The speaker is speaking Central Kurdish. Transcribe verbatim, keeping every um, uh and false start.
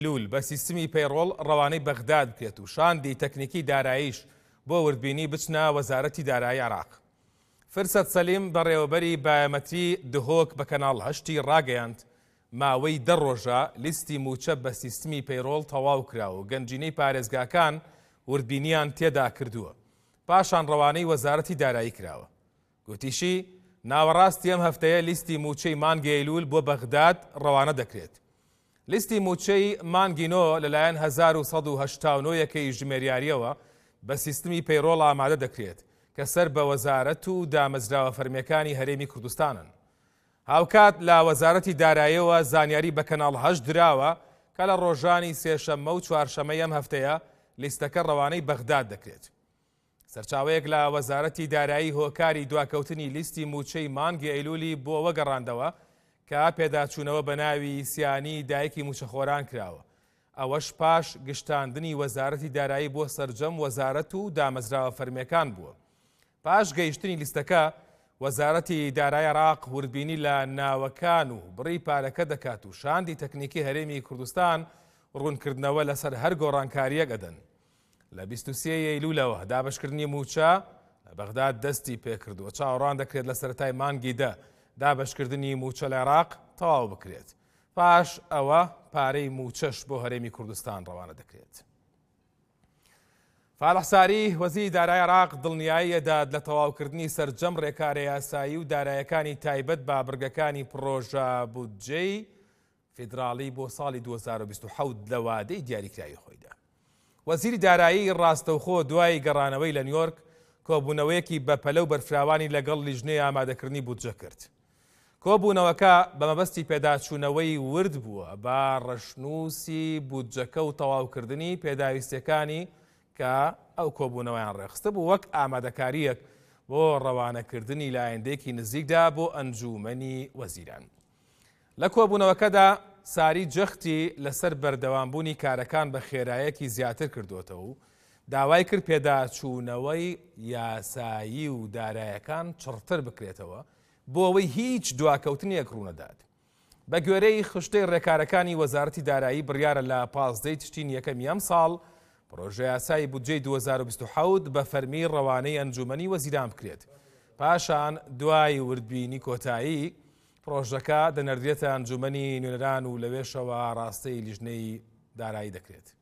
لول بە سیستمی پەیڕۆڵ ڕەوانەی بەغداد بکرێت و شاندی تەکنیکی داراییش بۆ وردبینی بچنە وەزارەتی دارایی عێراق. فرسەت سەلیم بەڕێوەبەری بایەمەتری دهۆک بە کەناڵ هەشتی ڕاگەیاند ماوەی دە ڕۆژە لیستی موچە بە سیستمی پەیڕۆڵ تەواو کراوە و گەنجینەی پارێزگاکان وردبینیان تێدا کردووە. پاشان ڕەوانەی وەزارەتی دارایی کراوە. گوتیشی ناوەڕاستی ئەم هەفتەیە لیستی موچەی مانگی ئەیلول بۆ بەغداد ڕەوانە دەکرێت. لیستی موچەی مانگینۆ لەلایەن هەزار و سەد و هەشتا و نۆ یەکەی ژمێریاریەوە بە سیستمی پەیڕۆڵ ئامادە دەکرێت کە سەر بە وەزارەت و دامەزراوە فەرمیەکانی هەرێمی کوردستانن. هاوکات لە وەزارەتی داراییەوە زانیاری بە کەناڵ هەشت دراوە کە لە ڕۆژانی سێشەممە و چوارشەمەی ئەم هەفتەیە لیستەکە ڕەوانەی بەغداد دەکرێت. سەرچاوەیەک لە وەزارەتی دارایی هۆکاری دواکەوتنی لیستی موچەی مانگی ئەیلولی بۆ وەگەڕاندەوە کە پێداچوونەوە بە ناوی سیانی دایکی موچەخۆران کراوە. ئەوەش پاش گشتاندنی وەزارەتی دارایی بۆ سەرجەم وەزارەت و دامەزراوە فەرمیەکان بووە. پاش گەیشتنی لیستەکە وەزارەتی دارایی عێراق وردبینی لە ناوەکان و بڕی پارەکە دەکات و شاندی تەکنیکی هەرێمی کوردستان ڕوونکردنەوە لەسەر هەر گۆڕانکاریەک ئەدەن. لە بیست و سێ ئەیلولەوە دابەشکردنی موچە لە بەغداد دەستی پێکردووە. چاوەڕوان دەکرێت لە سەرەتای مانگی دە دابەشکردنی موچە لە عێراق تەواو بکرێت. پاش ئەوە پارەی موچەش بۆ هەرێمی کوردستان ڕەوانە دەکرێت. فالحساری وەزیری دارایی عێراق دڵنیاییەدا لە تەواوکردنی سەرجەم ڕێکارە یاسایی و داراییەکانی تایبەت بە بەرگەکانی پرۆژە بودجەی فیدراڵی بۆ ساڵی دوو هەزار و بیست و حەوت لە وادەی دیاریکراوی خۆیدا. وەزیری دارایی ڕاستەوخۆ دوای گەڕانەوەی لە نیویۆرک کۆبوونەوەیەکی بەپەلە و بەرفراوانی لەگەڵ لیژنەی ئامادەکردنی بودجە کرد. کۆبوونەوەکە بە مەبەستی پێداچوونەوەی ورد بووە بە ڕەشنووسی بودجەکە و تەواوکردنی پێداویستیەکانی کە ئەو کۆبوونەوەیان ڕێخستە بوو وەک ئامادەکاریەک بۆ ڕەوانەکردنی لایەندەیەکی نزیکدا بۆ ئەنجومەنی وەزیران. لە کۆبوونەوەکەدا ساری جەختی لەسەر بەردەوامبوونی کارەکان بە خێرایەکی زیاتر کردوتەوە و داوای کرد پێداچوونەوەی یاسایی و دارایەکان چڕتر بکرێتەوە بۆ ئەوەی هیچ دواکەوتنیەک ڕوونەدات. بە گوێرەی خشتەی ڕێکارەکانی وەزارەتی دارایی بڕیارە لە پازدەی تشتین یەکەمی ئەم ساڵ پرۆژە یاسایی بودجەی دوو هەزار و بیست و حەوت بە فەرمی ڕەوانەی ئەنجومەنی وەزیران بکرێت. پاشان دوای وردبینی کۆتایی پرۆژەکە دەنەردرێتە ئەنجومەنی نوێنەران و لەوێشەوە ڕاستەی لیژنەی دارایی دەکرێت.